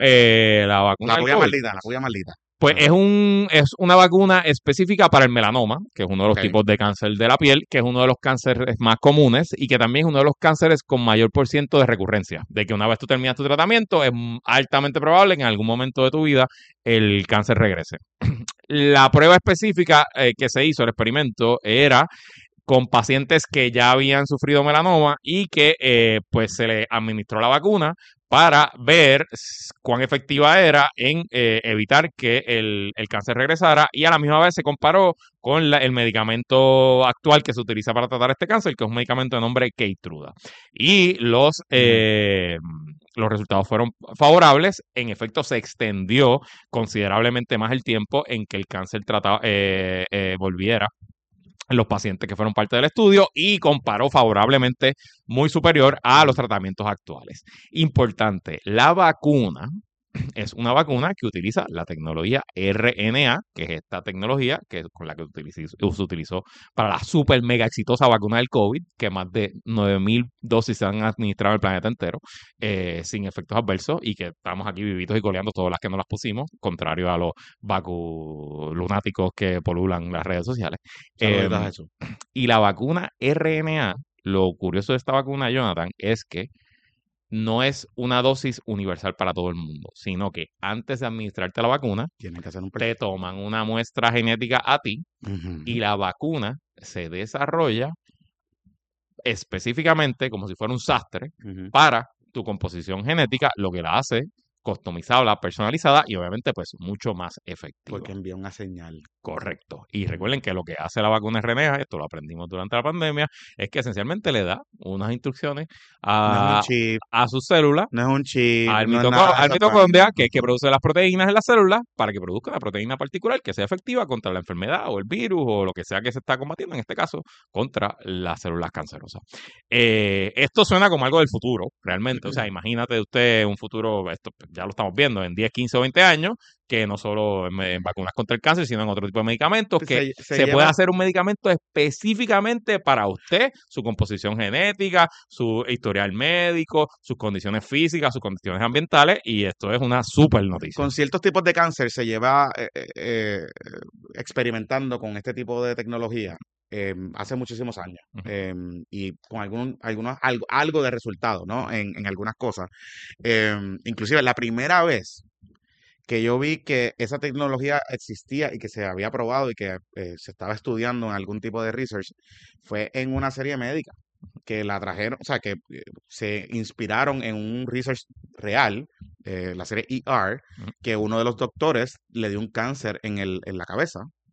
La vacuna La del puya COVID. maldita, la puya maldita. Pues es una vacuna específica para el melanoma, que es uno de los Ok. tipos de cáncer de la piel, que es uno de los cánceres más comunes y que también es uno de los cánceres con mayor % de recurrencia. De que una vez tú terminas tu tratamiento, es altamente probable que en algún momento de tu vida el cáncer regrese. La prueba específica que se hizo, el experimento, era con pacientes que ya habían sufrido melanoma y que pues se le administró la vacuna para ver cuán efectiva era en evitar que el cáncer regresara, y a la misma vez se comparó con el medicamento actual que se utiliza para tratar este cáncer, que es un medicamento de nombre Keytruda. Y los resultados fueron favorables. En efecto, se extendió considerablemente más el tiempo en que el cáncer volviera en los pacientes que fueron parte del estudio, y comparó favorablemente, muy superior a los tratamientos actuales. Importante, la vacuna es una vacuna que utiliza la tecnología RNA, que es esta tecnología con la que se utilizó para la super mega exitosa vacuna del COVID, que más de 9,000 dosis se han administrado al planeta entero, sin efectos adversos, y que estamos aquí vivitos y coleando todas las que no las pusimos, contrario a los lunáticos que polulan las redes sociales. Saluditos a Jesús. Y la vacuna RNA, lo curioso de esta vacuna, Jonathan, es que no es una dosis universal para todo el mundo, sino que antes de administrarte la vacuna, Tienen que hacer un te toman una muestra genética a ti, y la vacuna se desarrolla específicamente como si fuera un sastre para tu composición genética, lo que la hace customizable, personalizada y obviamente pues mucho más efectiva. Porque envía una señal. Correcto. Y recuerden que lo que hace la vacuna RNA, esto lo aprendimos durante la pandemia, es que esencialmente le da unas instrucciones No a es un chip, sus células, no es un chip, al no es nada. al mitocondria, que es que produce las proteínas en las células, para que produzca una proteína particular que sea efectiva contra la enfermedad o el virus o lo que sea que se está combatiendo, en este caso, contra las células cancerosas. Esto suena como algo del futuro, realmente. O sea, imagínate usted un futuro, esto ya lo estamos viendo, en 10, 15 o 20 años, que no solo en vacunas contra el cáncer, sino en otro tipo de medicamentos, que se puede hacer un medicamento específicamente para usted, su composición genética, su historial médico, sus condiciones físicas, sus condiciones ambientales, y esto es una súper noticia. Con ciertos tipos de cáncer se lleva experimentando con este tipo de tecnología hace muchísimos años, y con algo de resultado, ¿no? En algunas cosas. Inclusive la primera vez que yo vi que esa tecnología existía y que se había probado y que se estaba estudiando en algún tipo de research fue en una serie médica que la trajeron, o sea, que se inspiraron en un research real, la serie ER, que uno de los doctores le dio un cáncer en la cabeza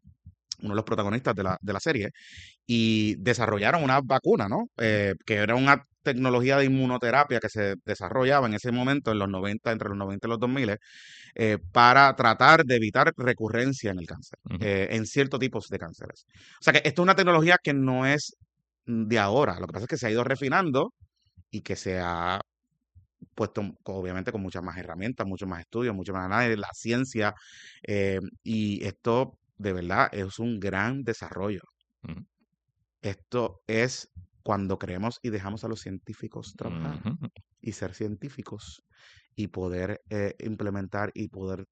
uno de los protagonistas de la serie, y desarrollaron una vacuna, ¿no? Que era una tecnología de inmunoterapia que se desarrollaba en ese momento, en los 90, entre los 90 y los 2000, para tratar de evitar recurrencia en el cáncer, en ciertos tipos de cánceres. O sea que esto es una tecnología que no es de ahora, lo que pasa es que se ha ido refinando y que se ha puesto, obviamente, con muchas más herramientas, muchos más estudios, mucho más análisis, la ciencia, y esto de verdad es un gran desarrollo. Ujú. Esto es cuando creemos y dejamos a los científicos trabajar Ujú. y ser científicos y poder implementar y poder